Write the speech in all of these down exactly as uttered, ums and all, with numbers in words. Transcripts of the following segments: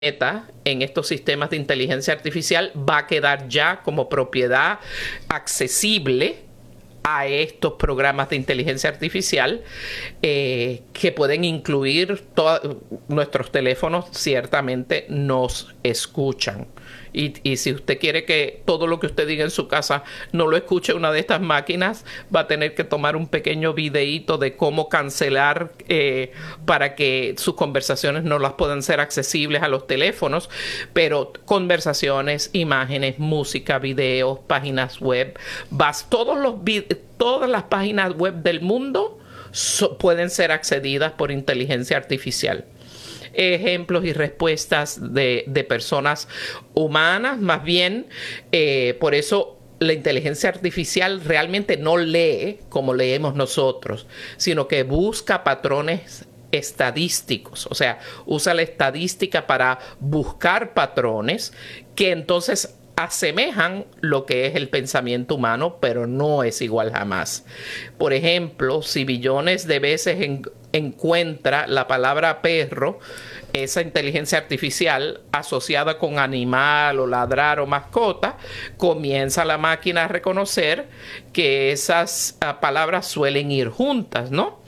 meta en estos sistemas de inteligencia artificial va a quedar ya como propiedad accesible a estos programas de inteligencia artificial eh, que pueden incluir todos nuestros teléfonos. Ciertamente nos escuchan. Y, y si usted quiere que todo lo que usted diga en su casa no lo escuche una de estas máquinas, va a tener que tomar un pequeño videíto de cómo cancelar eh, para que sus conversaciones no las puedan ser accesibles a los teléfonos. Pero conversaciones, imágenes, música, videos, páginas web, vas, todos los todas las páginas web del mundo so, pueden ser accedidas por inteligencia artificial. Ejemplos y respuestas de, de personas humanas, más bien, eh, por eso la inteligencia artificial realmente no lee como leemos nosotros, sino que busca patrones estadísticos, o sea, usa la estadística para buscar patrones que entonces asemejan lo que es el pensamiento humano, pero no es igual jamás. Por ejemplo, si billones de veces en, encuentra la palabra perro, esa inteligencia artificial asociada con animal o ladrar o mascota, comienza la máquina a reconocer que esas uh, palabras suelen ir juntas, ¿no?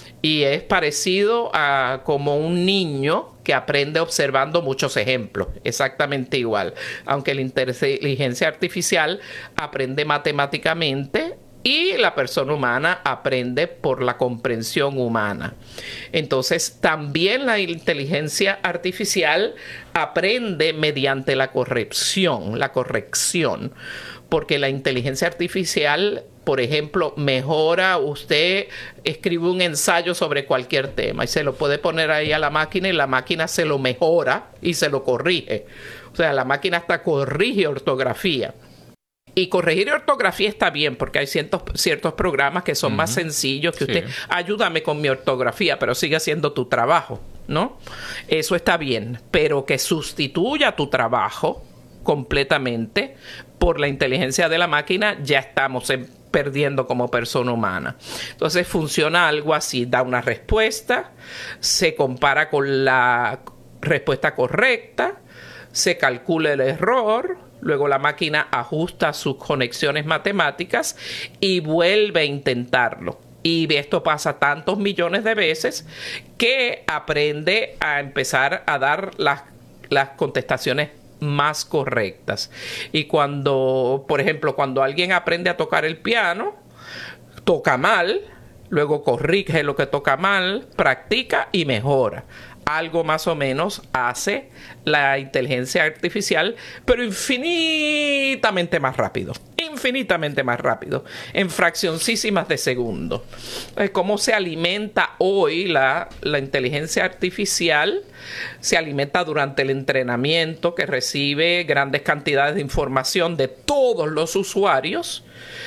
Y es parecido a como un niño que aprende observando muchos ejemplos, exactamente igual. Aunque la inteligencia artificial aprende matemáticamente y la persona humana aprende por la comprensión humana. Entonces, también la inteligencia artificial aprende mediante la corrección, la corrección, porque la inteligencia artificial, por ejemplo, mejora, usted escribe un ensayo sobre cualquier tema y se lo puede poner ahí a la máquina y la máquina se lo mejora y se lo corrige. O sea, la máquina hasta corrige ortografía. Y corregir ortografía está bien porque hay ciertos, ciertos programas que son uh-huh. más sencillos que sí. Usted, ayúdame con mi ortografía, pero sigue haciendo tu trabajo, ¿no? Eso está bien, pero que sustituya tu trabajo completamente por la inteligencia de la máquina, ya estamos en, perdiendo como persona humana. Entonces funciona algo así, da una respuesta, se compara con la respuesta correcta, se calcula el error, luego la máquina ajusta sus conexiones matemáticas y vuelve a intentarlo. Y esto pasa tantos millones de veces que aprende a empezar a dar las, las contestaciones más correctas. Y cuando, por ejemplo, cuando alguien aprende a tocar el piano, toca mal, luego corrige lo que toca mal, practica y mejora. Algo más o menos hace la inteligencia artificial, pero infinitamente más rápido. Infinitamente más rápido. En fraccioncísimas de segundo. ¿Cómo se alimenta hoy la, la inteligencia artificial? Se alimenta durante el entrenamiento, que recibe grandes cantidades de información de todos los usuarios.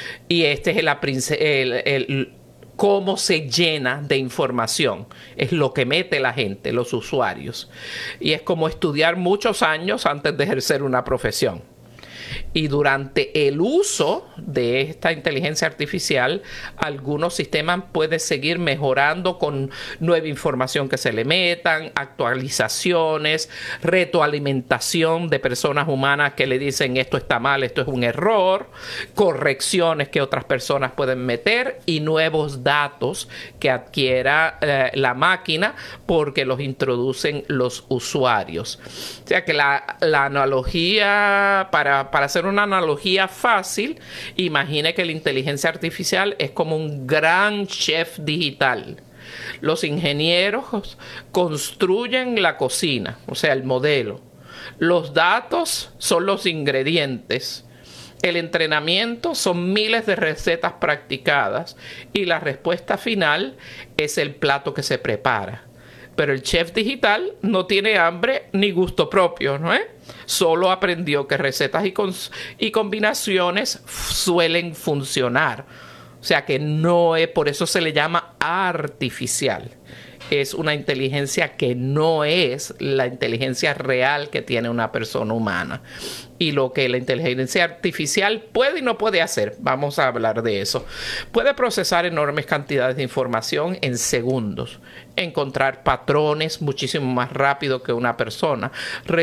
Y este es el, el, el cómo se llena de información. Es lo que mete la gente, los usuarios. Y es como estudiar muchos años antes de ejercer una profesión. Y durante el uso de esta inteligencia artificial, algunos sistemas pueden seguir mejorando con nueva información que se le metan, actualizaciones, retroalimentación de personas humanas que le dicen esto está mal, esto es un error, correcciones que otras personas pueden meter y nuevos datos que adquiera eh, la máquina porque los introducen los usuarios. O sea que la, la analogía para, para hacer una analogía fácil, imagine que la inteligencia artificial es como un gran chef digital. Los ingenieros construyen la cocina, o sea, el modelo. Los datos son los ingredientes. El entrenamiento son miles de recetas practicadas y la respuesta final es el plato que se prepara. Pero el chef digital no tiene hambre ni gusto propio, ¿no es? Solo aprendió que recetas y, cons- y combinaciones suelen funcionar. O O sea que no es, por eso se le llama artificial. Es una inteligencia que no es la inteligencia real que tiene una persona humana. Y lo que la inteligencia artificial puede y no puede hacer, vamos a hablar de eso. Puede procesar enormes cantidades de información en segundos, encontrar patrones muchísimo más rápido que una persona,